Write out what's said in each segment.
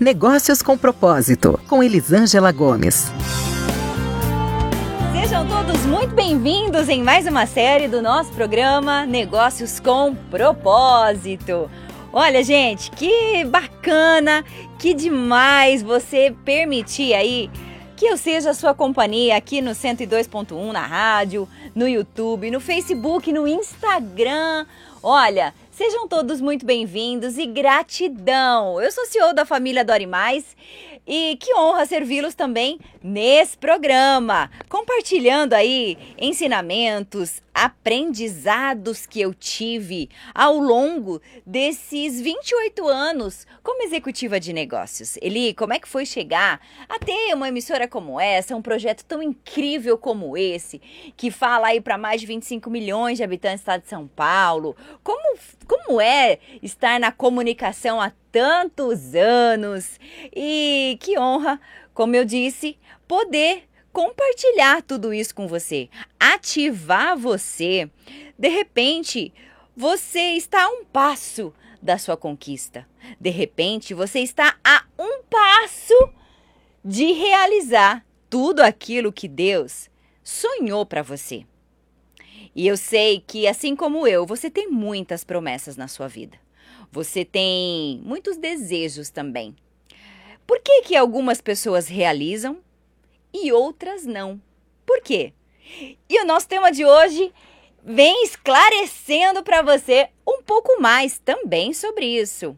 Negócios com Propósito, com Elisângela Gomes. Sejam todos muito bem-vindos em mais uma série do nosso programa Negócios com Propósito. Olha, gente, que bacana, que demais você permitir aí que eu seja a sua companhia aqui no 102.1 na rádio, no YouTube, no Facebook, no Instagram. Olha, sejam todos muito bem-vindos e gratidão! Eu sou CEO da família Dore Mais e que honra servi-los também nesse programa, compartilhando aí ensinamentos, aprendizados que eu tive ao longo desses 28 anos como executiva de negócios. Eli, como é que foi chegar a ter uma emissora como essa, um projeto tão incrível como esse, que fala aí para mais de 25 milhões de habitantes do estado de São Paulo? Como é estar na comunicação há tantos anos? E que honra, como eu disse, poder compartilhar tudo isso com você, ativar você. De repente, você está a um passo da sua conquista. De repente, você está a um passo de realizar tudo aquilo que Deus sonhou para você. E eu sei que, assim como eu, você tem muitas promessas na sua vida. Você tem muitos desejos também. Por que algumas pessoas realizam e outras não? Por quê? E o nosso tema de hoje vem esclarecendo para você um pouco mais também sobre isso.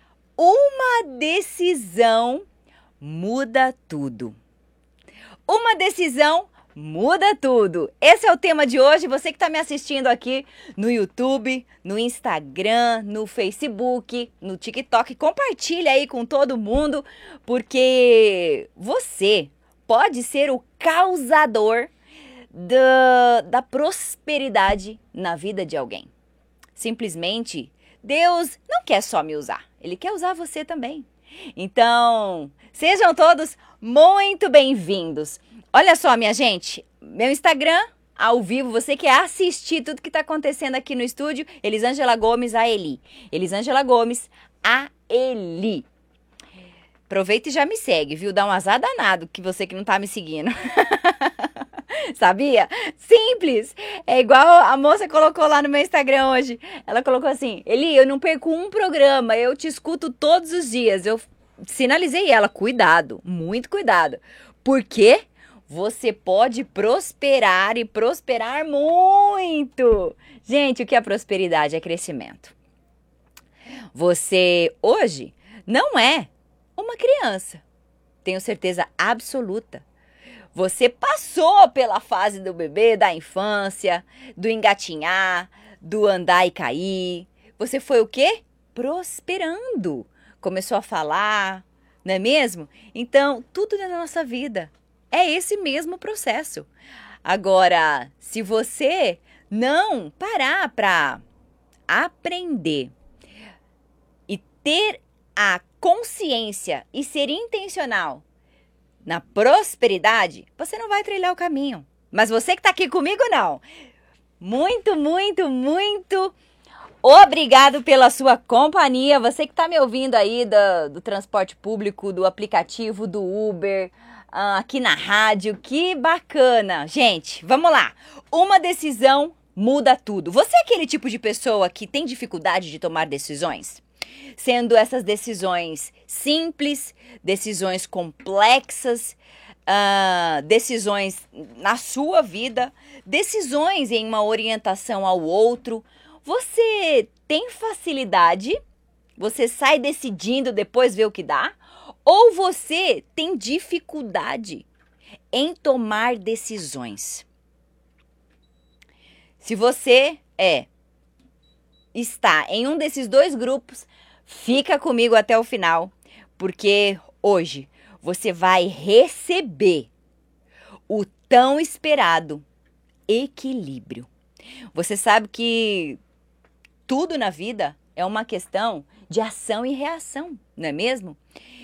Uma decisão muda tudo. Uma decisão muda tudo. Esse é o tema de hoje. Você que está me assistindo aqui no YouTube, no Instagram, no Facebook, no TikTok, compartilha aí com todo mundo, porque você pode ser o causador da prosperidade na vida de alguém. Simplesmente, Deus não quer só me usar, Ele quer usar você também. Então, sejam todos muito bem-vindos. Olha só, minha gente, meu Instagram, ao vivo, você quer assistir tudo que está acontecendo aqui no estúdio, Elisângela Gomes, a Eli. Elisângela Gomes, a Eli. Aproveita e já me segue, viu? Dá um azar danado que você que não tá me seguindo. Sabia? Simples. É igual a moça colocou lá no meu Instagram hoje. Ela colocou assim: Eli, eu não perco um programa, eu te escuto todos os dias. Eu sinalizei ela, cuidado, muito cuidado. Por quê? Você pode prosperar e prosperar muito. Gente, o que é prosperidade? É crescimento. Você hoje não é uma criança. Tenho certeza absoluta. Você passou pela fase do bebê, da infância, do engatinhar, do andar e cair. Você foi o quê? Prosperando. Começou a falar, não é mesmo? Então, tudo na nossa vida é esse mesmo processo. Agora, se você não parar para aprender e ter a consciência e ser intencional na prosperidade, você não vai trilhar o caminho. Mas você que está aqui comigo, não. Muito, muito, muito obrigado pela sua companhia. Você que está me ouvindo aí do transporte público, do aplicativo, do Uber, aqui na rádio. Que bacana. Gente, vamos lá. Uma decisão muda tudo. Você é aquele tipo de pessoa que tem dificuldade de tomar decisões? Sendo essas decisões simples, decisões complexas, decisões na sua vida, decisões em uma orientação ao outro. Você tem facilidade? Você sai decidindo, depois vê o que dá? Ou você tem dificuldade em tomar decisões? Se você está em um desses dois grupos, fica comigo até o final, porque hoje você vai receber o tão esperado equilíbrio. Você sabe que tudo na vida é uma questão de ação e reação, não é mesmo?